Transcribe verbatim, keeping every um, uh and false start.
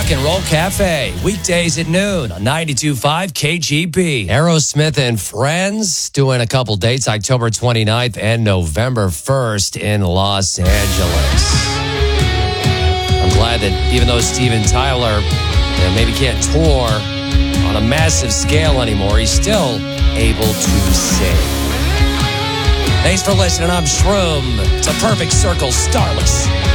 Rock and Roll Cafe, weekdays at noon on ninety-two point five K G B. Aerosmith and Friends doing a couple dates, October twenty-ninth and November first in Los Angeles. I'm glad that even though Steven Tyler you know, maybe can't tour on a massive scale anymore, he's still able to sing. Thanks for listening. I'm Shroom. It's a Perfect Circle Starless.